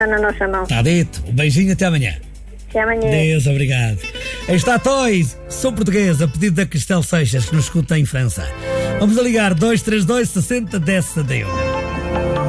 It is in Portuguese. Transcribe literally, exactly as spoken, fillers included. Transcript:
na nossa mão. Está dito. Um beijinho, até amanhã. Até amanhã. Deus, obrigado. Aí está Toys, sou portuguesa, a pedido da Cristel Seixas, que nos escuta em França. Vamos a ligar dois três dois, sessenta, dez, setenta e um.